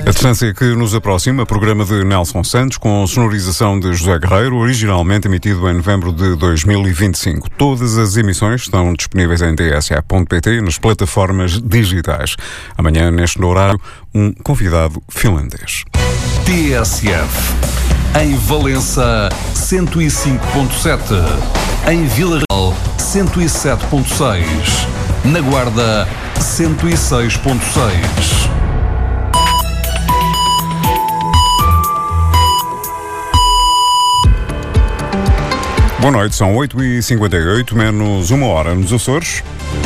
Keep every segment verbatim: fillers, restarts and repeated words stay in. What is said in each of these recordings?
A distância que nos aproxima, programa de Nelson Santos, com sonorização de José Guerreiro, originalmente emitido em novembro de dois mil e vinte e cinco. Todas as emissões estão disponíveis em t s f ponto p t nas plataformas digitais. Amanhã, neste horário, um convidado finlandês. T S F. Em Valença, cento e cinco ponto sete. Em Vila Real, cento e sete ponto seis. Na Guarda, cento e seis ponto seis. Boa noite, são oito e cinquenta e oito, menos uma hora nos Açores.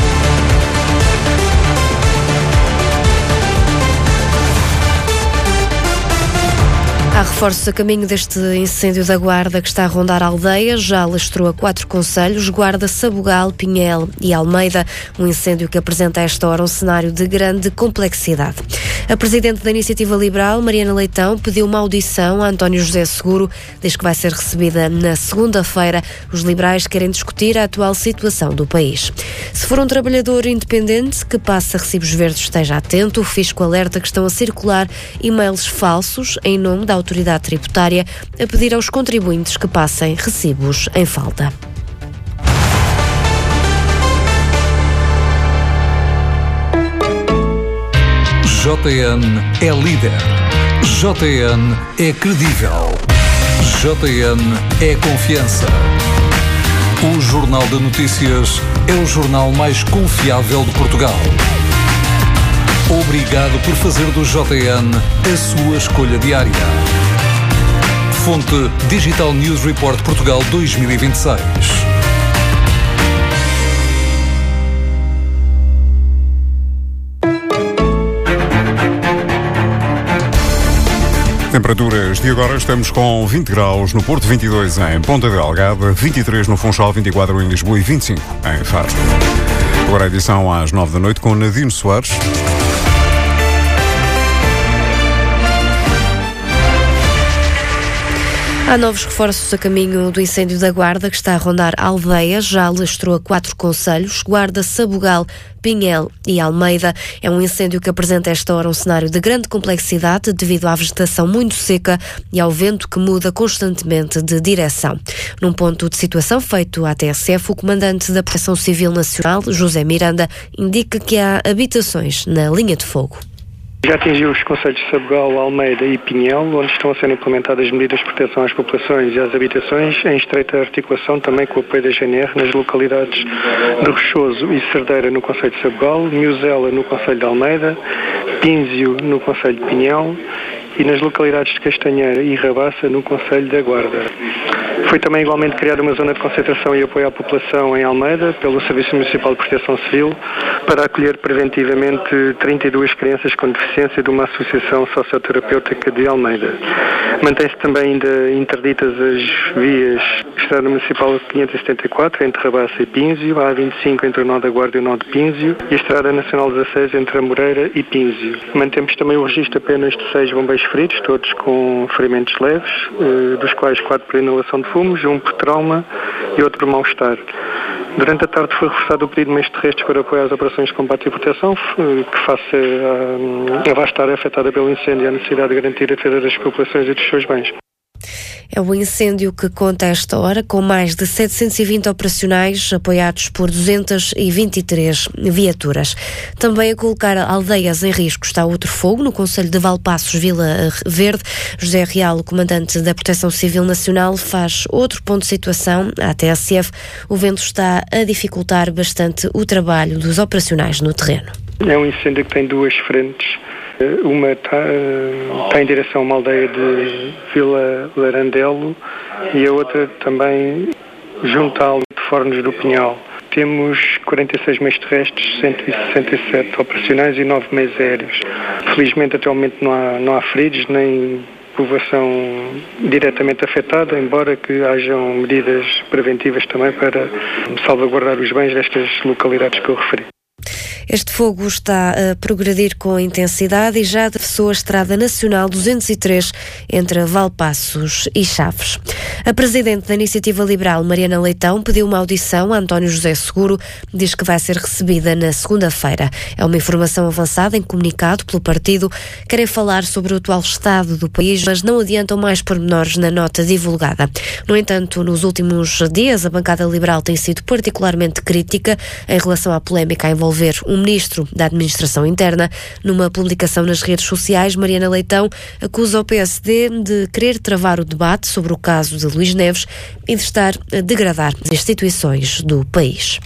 Há reforços a caminho deste incêndio da Guarda que está a rondar aldeias, já alastrou a quatro concelhos, Guarda, Sabugal, Pinhel e Almeida, um incêndio que apresenta a esta hora um cenário de grande complexidade. A Presidente da Iniciativa Liberal, Mariana Leitão, pediu uma audição a António José Seguro, diz que vai ser recebida na segunda-feira. Os liberais querem discutir a atual situação do país. Se for um trabalhador independente que passa recibos verdes, esteja atento. O Fisco alerta que estão a circular e-mails falsos em nome da autoridade tributária a pedir aos contribuintes que passem recibos em falta. J N é líder. J N é credível. J N é confiança. O Jornal de Notícias é o jornal mais confiável de Portugal. Obrigado por fazer do J N a sua escolha diária. Fonte Digital News Report Portugal dois mil e vinte e seis. Temperaturas de agora, estamos com vinte graus no Porto, vinte e dois em Ponta Delgada, vinte e três no Funchal, vinte e quatro em Lisboa e vinte e cinco em Faro. Agora a edição às nove da noite com Nadine Soares. Há novos reforços a caminho do incêndio da Guarda, que está a rondar aldeias, já alastrou a quatro concelhos, Guarda, Sabugal, Pinhel e Almeida. É um incêndio que apresenta a esta hora um cenário de grande complexidade devido à vegetação muito seca e ao vento que muda constantemente de direção. Num ponto de situação feito à T S F, o comandante da Proteção Civil Nacional, José Miranda, indica que há habitações na linha de fogo. Já atingiu os concelhos de Sabugal, Almeida e Pinhel, onde estão a ser implementadas medidas de proteção às populações e às habitações, em estreita articulação também com o apoio da G N R nas localidades de Rochoso e Cerdeira no concelho de Sabugal, Miuzela no concelho de Almeida, Pínzio no concelho de Pinhel e nas localidades de Castanheira e Rabaça no concelho da Guarda. Foi também igualmente criada uma zona de concentração e apoio à população em Almeida pelo Serviço Municipal de Proteção Civil para acolher preventivamente trinta e duas crianças com deficiência de uma associação socioterapêutica de Almeida. Mantém-se também ainda interditas as vias Estrada Municipal quinhentos e setenta e quatro entre Rabaça e Pínzio, a A vinte e cinco entre o nó da Guarda e o nó de Pínzio e a Estrada Nacional dezasseis entre a Moreira e Pínzio. Mantemos também o registro apenas de seis bombeiros feridos, todos com ferimentos leves, dos quais quatro por inalação de fumos, um por trauma e outro por mal-estar. Durante a tarde foi reforçado o pedido de meios terrestres para apoiar as operações de combate e proteção, que face à vasta área afetada pelo incêndio e a necessidade de garantir a defesa das populações e dos seus bens. É um incêndio que conta a esta hora com mais de setecentos e vinte operacionais apoiados por duzentas e vinte e três viaturas. Também a colocar aldeias em risco está outro fogo no concelho de Valpassos, Vila Verde. José Real, o comandante da Proteção Civil Nacional, faz outro ponto de situação à T S F. O vento está a dificultar bastante o trabalho dos operacionais no terreno. É um incêndio que tem duas frentes. Uma está, está em direção a uma aldeia de Vila Larandelo e a outra também junto ao de Fornos do Pinhal. Temos quarenta e seis meios terrestres, cento e sessenta e sete operacionais e nove meios aéreos. Felizmente até o momento não há, não há feridos nem população diretamente afetada, embora que hajam medidas preventivas também para salvaguardar os bens destas localidades que eu referi. Este fogo está a progredir com intensidade e já atravessou a Estrada Nacional duzentos e três entre Valpaços e Chaves. A presidente da Iniciativa Liberal, Mariana Leitão, pediu uma audição a António José Seguro, diz que vai ser recebida na segunda-feira. É uma informação avançada em comunicado pelo partido. Querem falar sobre o atual estado do país, mas não adiantam mais pormenores na nota divulgada. No entanto, nos últimos dias, a bancada liberal tem sido particularmente crítica em relação à polémica a envolver um ministro da Administração Interna. Numa publicação nas redes sociais, Mariana Leitão acusa o P S D de querer travar o debate sobre o caso de Luís Neves e de estar a degradar as instituições do país.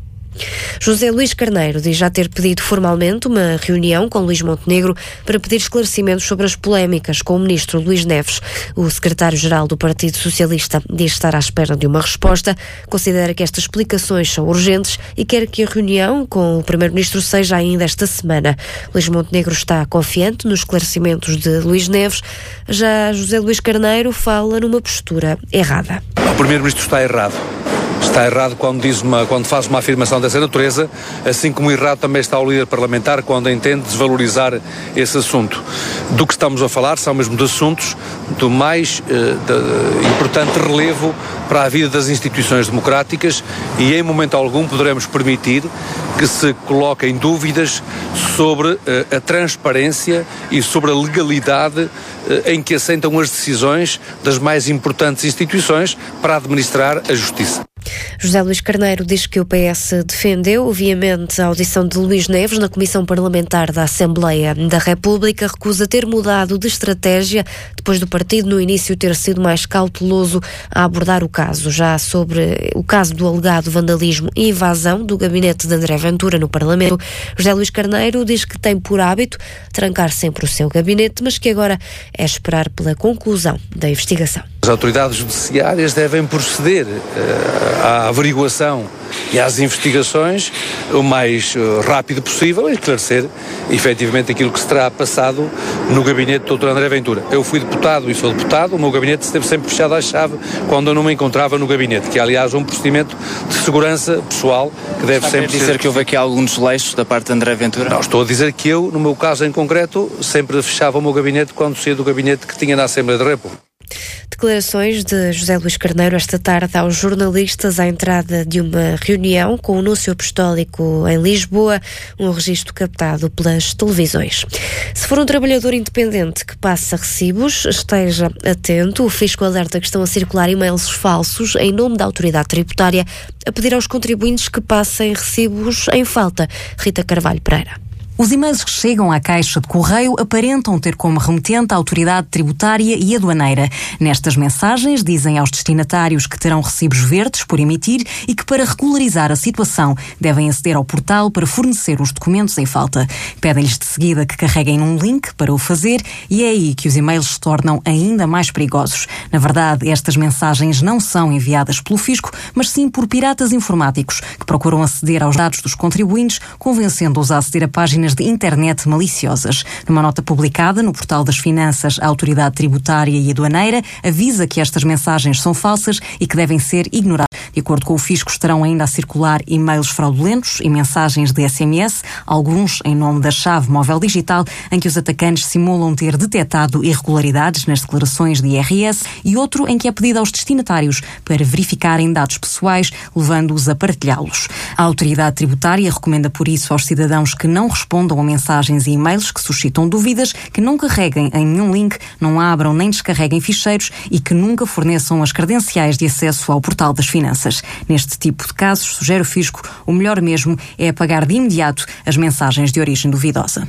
José Luís Carneiro diz já ter pedido formalmente uma reunião com Luís Montenegro para pedir esclarecimentos sobre as polémicas com o ministro Luís Neves. O secretário-geral do Partido Socialista diz estar à espera de uma resposta, considera que estas explicações são urgentes e quer que a reunião com o primeiro-ministro seja ainda esta semana. Luís Montenegro está confiante nos esclarecimentos de Luís Neves, já José Luís Carneiro fala numa postura errada. O primeiro-ministro está errado. Está errado quando, diz uma, quando faz uma afirmação dessa natureza, assim como errado também está o líder parlamentar quando entende desvalorizar esse assunto. Do que estamos a falar são mesmo de assuntos do mais eh, de, importante relevo para a vida das instituições democráticas e em momento algum poderemos permitir que se coloquem dúvidas sobre eh, a transparência e sobre a legalidade eh, em que assentam as decisões das mais importantes instituições para administrar a justiça. José Luís Carneiro diz que o P S defendeu obviamente a audição de Luís Neves na Comissão Parlamentar da Assembleia da República, recusa ter mudado de estratégia depois do partido no início ter sido mais cauteloso a abordar o caso. Já sobre o caso do alegado vandalismo e invasão do gabinete de André Ventura no Parlamento, José Luís Carneiro diz que tem por hábito trancar sempre o seu gabinete, mas que agora é esperar pela conclusão da investigação. As autoridades judiciárias devem proceder uh, à averiguação e às investigações o mais uh, rápido possível e esclarecer efetivamente aquilo que se terá passado no gabinete do doutor André Ventura. Eu fui deputado e sou deputado, o meu gabinete esteve sempre fechado à chave quando eu não me encontrava no gabinete, que é aliás um procedimento de segurança pessoal que deve Está sempre dizer ser... que houve aqui algum desleixo da parte de André Ventura? Não, estou a dizer que eu, no meu caso em concreto, sempre fechava o meu gabinete quando saía do gabinete que tinha na Assembleia da República. Declarações de José Luís Carneiro esta tarde aos jornalistas à entrada de uma reunião com o Núncio Apostólico em Lisboa, um registro captado pelas televisões. Se for um trabalhador independente que passa recibos, esteja atento. O Fisco alerta que estão a circular e-mails falsos em nome da autoridade tributária a pedir aos contribuintes que passem recibos em falta. Rita Carvalho Pereira. Os e-mails que chegam à caixa de correio aparentam ter como remetente a autoridade tributária e aduaneira. Nestas mensagens dizem aos destinatários que terão recibos verdes por emitir e que para regularizar a situação devem aceder ao portal para fornecer os documentos em falta. Pedem-lhes de seguida que carreguem num link para o fazer e é aí que os e-mails se tornam ainda mais perigosos. Na verdade, estas mensagens não são enviadas pelo Fisco, mas sim por piratas informáticos que procuram aceder aos dados dos contribuintes, convencendo-os a aceder a páginas de internet maliciosas. Numa nota publicada no Portal das Finanças, a Autoridade Tributária e Aduaneira avisa que estas mensagens são falsas e que devem ser ignoradas. De acordo com o Fisco, estarão ainda a circular e-mails fraudulentos e mensagens de S M S, alguns em nome da chave móvel digital, em que os atacantes simulam ter detectado irregularidades nas declarações de I R S, e outro em que é pedido aos destinatários para verificarem dados pessoais, levando-os a partilhá-los. A Autoridade Tributária recomenda por isso aos cidadãos que não respondam a mensagens e e-mails que suscitam dúvidas, que não carreguem em nenhum link, não abram nem descarreguem ficheiros e que nunca forneçam as credenciais de acesso ao Portal das Finanças. Neste tipo de casos, sugere o Fisco, o melhor mesmo é apagar de imediato as mensagens de origem duvidosa.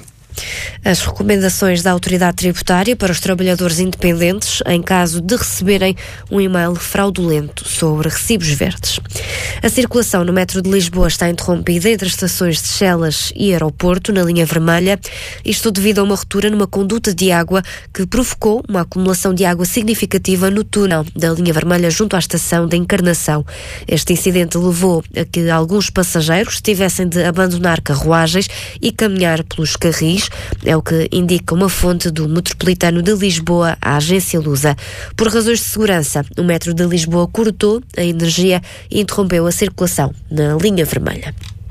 As recomendações da Autoridade Tributária para os trabalhadores independentes em caso de receberem um e-mail fraudulento sobre recibos verdes. A circulação no metro de Lisboa está interrompida entre as estações de Chelas e Aeroporto, na linha vermelha, isto devido a uma ruptura numa conduta de água que provocou uma acumulação de água significativa no túnel da linha vermelha junto à estação de Encarnação. Este incidente levou a que alguns passageiros tivessem de abandonar carruagens e caminhar pelos carris. É o que indica uma fonte do Metropolitano de Lisboa à agência Lusa. Por razões de segurança, o metro de Lisboa cortou a energia e interrompeu a circulação na linha vermelha.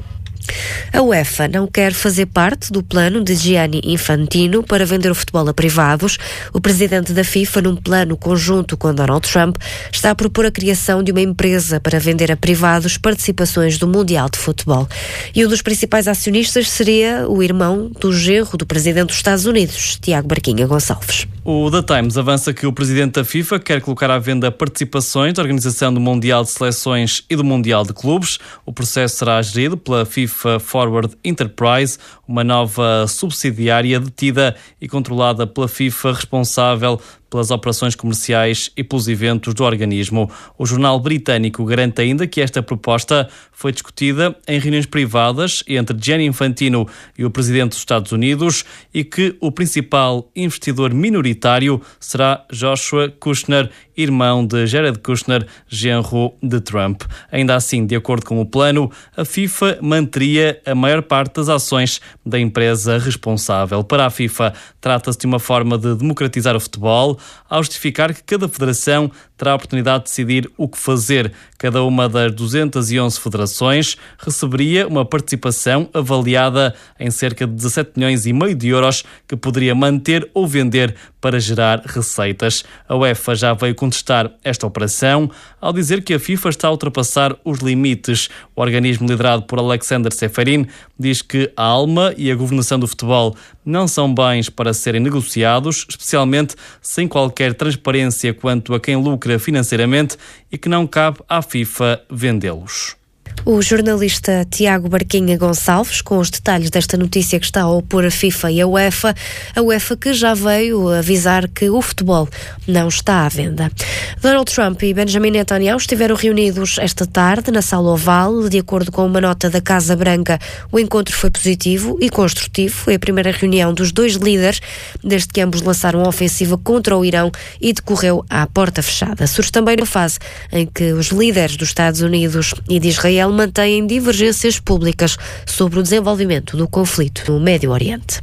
A UEFA não quer fazer parte do plano de Gianni Infantino para vender o futebol a privados. O presidente da FIFA, num plano conjunto com Donald Trump, está a propor a criação de uma empresa para vender a privados participações do Mundial de Futebol. E um dos principais acionistas seria o irmão do genro do presidente dos Estados Unidos, Tiago Barquinha Gonçalves. O The Times avança que o presidente da FIFA quer colocar à venda participações da organização do Mundial de Seleções e do Mundial de Clubes. O processo será gerido pela FIFA Forward Enterprise, uma nova subsidiária detida e controlada pela FIFA, responsável pelas operações comerciais e pelos eventos do organismo. O jornal britânico garante ainda que esta proposta foi discutida em reuniões privadas entre Gianni Infantino e o presidente dos Estados Unidos e que o principal investidor minoritário será Joshua Kushner, irmão de Jared Kushner, genro de Trump. Ainda assim, de acordo com o plano, a FIFA manteria a maior parte das ações da empresa responsável. Para a FIFA, trata-se de uma forma de democratizar o futebol, ao justificar que cada federação terá a oportunidade de decidir o que fazer. Cada uma das duzentas e onze federações receberia uma participação avaliada em cerca de dezassete milhões e meio de euros que poderia manter ou vender para gerar receitas. A UEFA já veio contestar esta operação ao dizer que a FIFA está a ultrapassar os limites. O organismo liderado por Alexander Ceferin diz que a alma e a governação do futebol não são bens para serem negociados, especialmente sem qualquer transparência quanto a quem lucra financeiramente e que não cabe à FIFA vendê-los. O jornalista Tiago Barquinha Gonçalves, com os detalhes desta notícia que está a opor a FIFA e a UEFA, a UEFA que já veio avisar que o futebol não está à venda. Donald Trump e Benjamin Netanyahu estiveram reunidos esta tarde na Sala Oval. De acordo com uma nota da Casa Branca, o encontro foi positivo e construtivo. Foi a primeira reunião dos dois líderes desde que ambos lançaram a ofensiva contra o Irão e decorreu à porta fechada. Surge também uma fase em que os líderes dos Estados Unidos e de Israel mantêm divergências públicas sobre o desenvolvimento do conflito no Médio Oriente.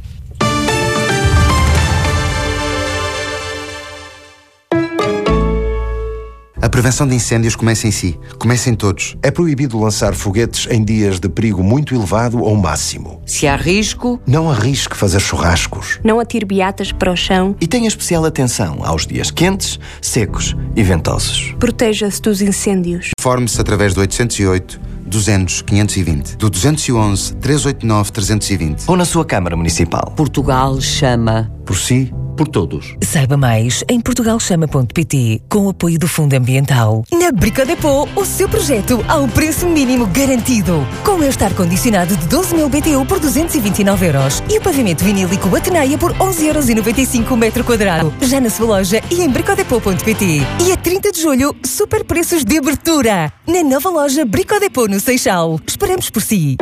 A prevenção de incêndios começa em si. Começa em todos. É proibido lançar foguetes em dias de perigo muito elevado ou máximo. Se há risco, não arrisque fazer churrascos. Não atire beatas para o chão. E tenha especial atenção aos dias quentes, secos e ventosos. Proteja-se dos incêndios. Informe-se através do oitocentos e oito, duzentos, quinhentos e vinte, do duzentos e onze, trezentos e oitenta e nove, trezentos e vinte. Ou na sua Câmara Municipal. Portugal chama. Por si, por todos. Saiba mais em portugal chama ponto pt, com o apoio do Fundo Ambiental. Na Brico Depot, o seu projeto ao preço mínimo garantido. Com o este ar-condicionado de doze mil B T U por duzentos e vinte e nove euros e o pavimento vinílico Atenaia por onze euros e noventa e cinco o metro quadrado. Já na sua loja e em bricodepot ponto pt. E a trinta de julho, super preços de abertura. Na nova loja Brico Depot no Seixal. Esperamos por si.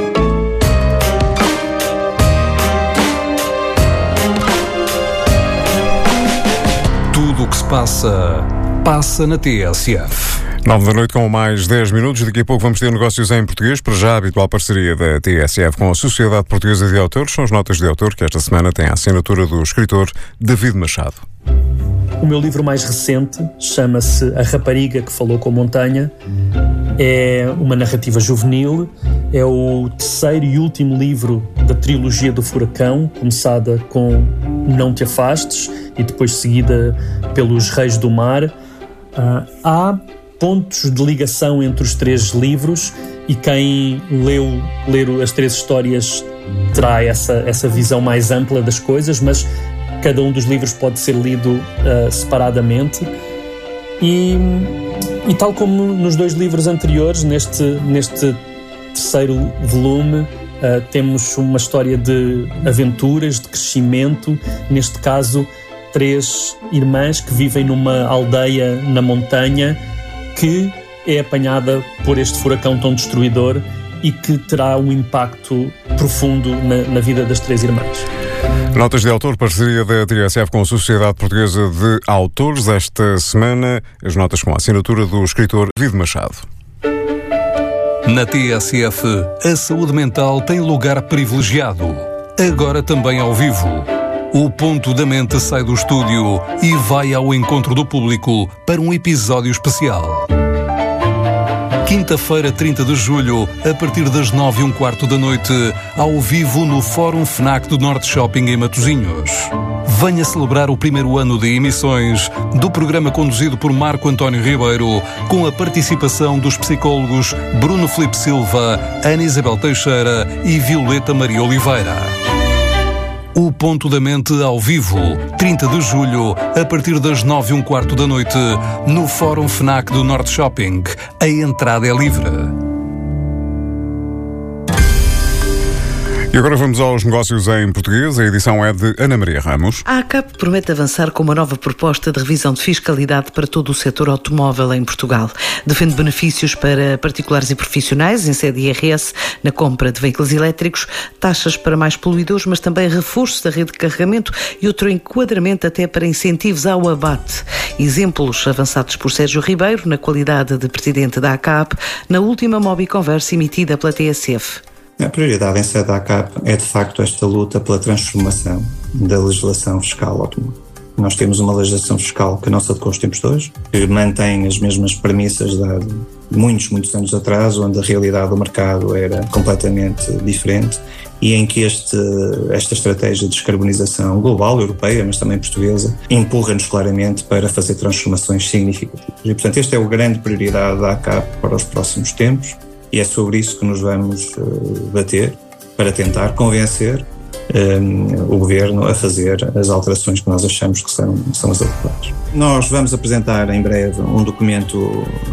Tudo o que se passa, passa na T S F. Nove da noite com mais dez minutos. Daqui a pouco vamos ter negócios em português. Para já, a habitual parceria da T S F com a Sociedade Portuguesa de Autores. São as notas de autor que esta semana têm a assinatura do escritor David Machado. O meu livro mais recente chama-se A Rapariga que Falou com a Montanha. É uma narrativa juvenil. É o terceiro e último livro da trilogia do Furacão, começada com Não Te Afastes e depois seguida pelos Reis do Mar. Uh, há pontos de ligação entre os três livros e quem leu, ler as três histórias terá essa, essa visão mais ampla das coisas, mas cada um dos livros pode ser lido uh, separadamente. E, e tal como nos dois livros anteriores, neste, neste terceiro volume, uh, temos uma história de aventuras, de crescimento. Neste caso, três irmãs que vivem numa aldeia na montanha que é apanhada por este furacão tão destruidor e que terá um impacto profundo na, na vida das três irmãs. Notas de autor, parceria da T S F com a Sociedade Portuguesa de Autores. Esta semana, as notas com a assinatura do escritor David Machado. Na T S F, a saúde mental tem lugar privilegiado. Agora também ao vivo. O Ponto da Mente sai do estúdio e vai ao encontro do público para um episódio especial. quinta-feira, trinta de julho, a partir das nove e um quarto da noite, ao vivo no Fórum FNAC do Norte Shopping em Matosinhos. Venha celebrar o primeiro ano de emissões do programa conduzido por Marco António Ribeiro, com a participação dos psicólogos Bruno Filipe Silva, Ana Isabel Teixeira e Violeta Maria Oliveira. O Ponto da Mente ao vivo, trinta de julho, a partir das nove e um quarto da noite, no Fórum FNAC do Norte Shopping. A entrada é livre. E agora vamos aos negócios em português. A edição é de Ana Maria Ramos. A ACAP promete avançar com uma nova proposta de revisão de fiscalidade para todo o setor automóvel em Portugal. Defende benefícios para particulares e profissionais em sede I R S na compra de veículos elétricos, taxas para mais poluidores, mas também reforço da rede de carregamento e outro enquadramento até para incentivos ao abate. Exemplos avançados por Sérgio Ribeiro, na qualidade de presidente da ACAP, na última Mobiconversa emitida pela T S F. A prioridade em sede da ACAP é, de facto, esta luta pela transformação da legislação fiscal automóvel. Nós temos uma legislação fiscal que não se adequou aos tempos de hoje, que mantém as mesmas premissas de muitos, muitos anos atrás, onde a realidade do mercado era completamente diferente e em que este, esta estratégia de descarbonização global, europeia, mas também portuguesa, empurra-nos claramente para fazer transformações significativas. E, portanto, esta é a grande prioridade da ACAP para os próximos tempos. E é sobre isso que nos vamos uh, bater, para tentar convencer um, o Governo a fazer as alterações que nós achamos que são, são as adequadas. Nós vamos apresentar em breve um documento